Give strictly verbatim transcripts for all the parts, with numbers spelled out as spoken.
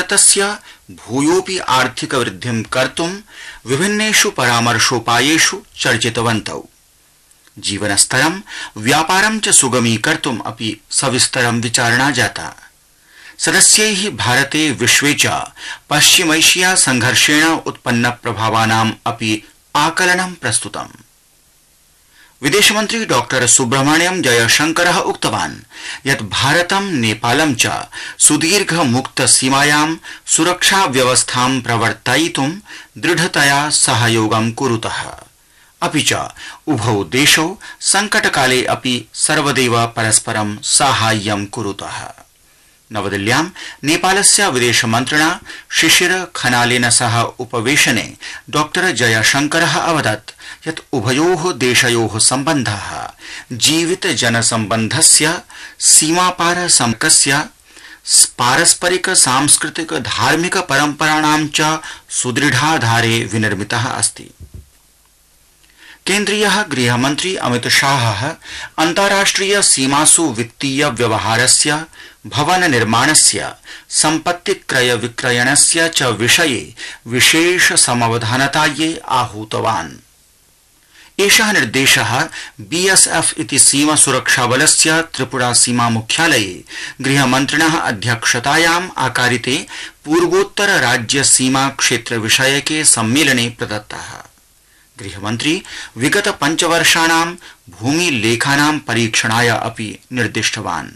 भारतस्य भूयोपि आर्थिक वृद्धिं कर्तुं विभिन्नेषु परामर्शोपायेषु चर्चितवन्तौ। जीवनस्तरं व्यापारं च सुगमीकर्तुम् अपि सविस्तरं विचारणा जाता। सदस्यैः भारते विश्वे च पश्चिमैशिया संघर्षेण उत्पन्न प्रभावानाम् अपि आकलनं प्रस्तुतम्। विदेशमन्त्री डॉक्टर सुब्रह्मण्यम जयशंकरः उक्तवान् यत् भारतं नेपालं च सुदीर्घ मुक्त सीमायां सुरक्षा व्यवस्थां प्रवर्तयितुं दृढतया सहयोगं कुरुतः। अपि च उभौ देशौ संकटकाले अपि सर्वदैव परस्परं साहाय्यं कुरुतः। नवदिल्ल्यां नेपालस्य विदेशमन्त्रिणा शिशिर खनालेन सह उपवेशने डॉक्टर जयशंकरः अवदत् यत् उभयोः देशयोः सम्बन्धः जीवित जनसम्बन्धस्य सीमापार सम्पर्कस्य पारस्परिक सांस्कृतिक धार्मिक परम्पराणां च सुदृढाधारे विनिर्मितः अस्ति। केन्द्रीयः गृहमन्त्री अमित शाहः अन्ताराष्ट्रिय सीमासु वित्तीय व्यवहारस्य भवन निर्माणस्य सम्पत्ति क्रय विक्रयणस्य च विषये विशेष समवधानतायै आहूतवान्। एषः निर्देशः बीएसएफ इति सीमा सुरक्षाबलस्य त्रिपुरा सीमा मुख्यालये गृहमन्त्रिणः अध्यक्षतायाम् आकारिते पूर्वोत्तर राज्य सीमा क्षेत्र विषयके सम्मेलने प्रदत्तः। गृहमन्त्री विगत पञ्चवर्षाणां भूमि लेखानां परीक्षणाय अपि निर्दिष्टवान्।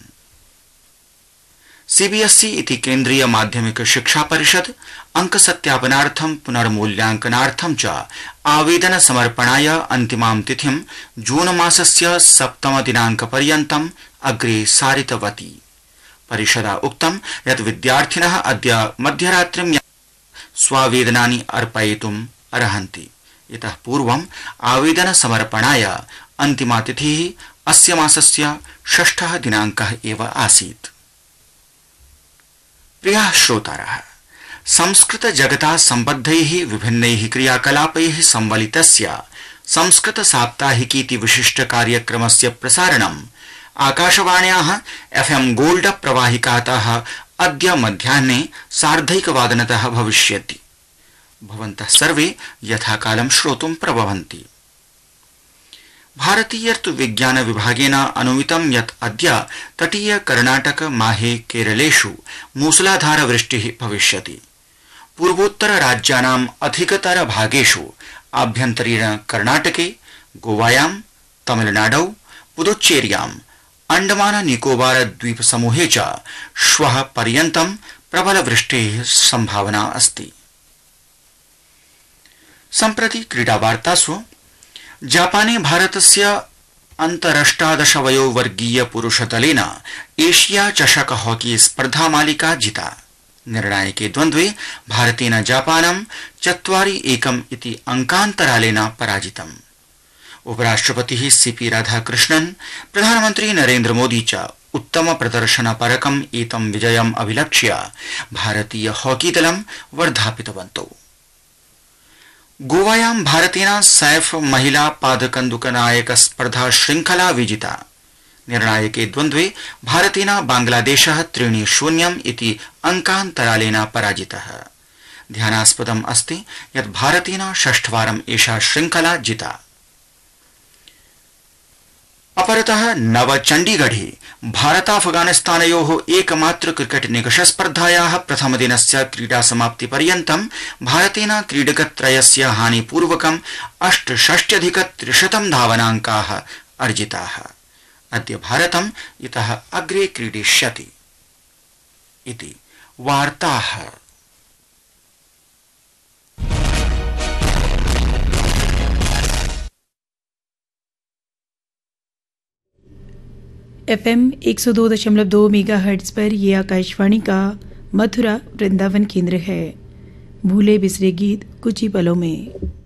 सीबीएसई इति केन्द्रीय माध्यमिक शिक्षा परिषद अंक सत्यापनार्थं पुनर्मूल्यांकनार्थं च आवेदन समर्पणाय अन्तिमां तिथिं जून मासस्य सप्तम दिनांक पर्यन्तम् अग्रे सारितवती। परिषदा उक्तं यत् विद्यार्थिनः अद्य मध्यरात्रिं स्वावेदनानि अर्पयितुम् अर्हन्ति। इतः पूर्वम् आवेदन समर्पणाय अन्तिमा तिथिः अस्य मासस्य षष्ठः दिनाङ्कः एव आसीत्। प्रियाः श्रोतारः, संस्कृत जगता सम्बद्धैः विभिन्नैः क्रियाकलापैः संवलितस्य संस्कृत साप्ताहिकीति विशिष्ट कार्यक्रमस्य प्रसारणम् आकाशवाण्याः एफएम गोल्ड प्रवाहिकातः अद्य मध्याह्ने सार्धैकवादनतः भविष्यति। भवन्तः सर्वे यथाकालं श्रोतुं प्रभवन्ति। भारतीय ऋतुविज्ञान विभागेन अनुमितं यत् अद्य तटीय कर्णाटक माहे केरलेषु मूसलाधार वृष्टिः भविष्यति। पूर्वोत्तर राज्यानाम् अधिकतर भागेषु आभ्यन्तरीण कर्णाटके, गोवायां, तमिलनाडौ, पुदुच्चेर्यां, अंडमान निकोबार द्वीप समूहे च श्वः पर्यन्तं प्रबल वृष्टेः संभावना अस्ति। सम्प्रति क्रीडावार्तासु जापाने भारतस्य अन्तरष्टादश वयोवर्गीय पुरुषदलेन एशिया चषक हॉकी स्पर्धा मालिका जिता। निर्णायके द्वन्द्वे भारतेन जापानं चत्वारि एकम् इति अंकान्तरालेन पराजितम्। उपराष्ट्रपतिः सीपी राधाकृष्णन्, प्रधानमन्त्री नरेन्द्र मोदी च उत्तम प्रदर्शनपरकम् एतं विजयम् अभिलक्ष्य भारतीय हॉकी दलं वर्धापितवन्तौ। गोवायां भारतेन सैफ महिला पादकन्दुकनायक स्पर्धा श्रृंखला विजिता। निर्णायके द्वन्द्वे भारतेन बांग्लादेशः त्रीणि शून्यम् इति अंकान्तरालेन पराजितः। ध्यानास्पदम् अस्ति यत् भारतेन षष्ठवारम् एषा श्रृंखला जिता। अपरतः नवचण्डीगढे भारताफगानिस्तानयोः एकमात्र क्रिकेट निकष स्पर्धायाः प्रथमदिनस्य क्रीडासमाप्ति पर्यन्तं भारतेन क्रीडकत्रयस्य हानिपूर्वकम् अष्टषष्ट्यधिक त्रिशतं धावनाङ्काः अर्जिताः। अद्य भारतम् इतः अग्रे क्रीडिष्यति। इति वार्ताः। एफएम एक सौ दो दशमलव दो मेगाहर्ट्ज पर यह आकाशवाणी का मथुरा वृंदावन केंद्र है। भूले बिसरे गीत कुछ ही पलों में।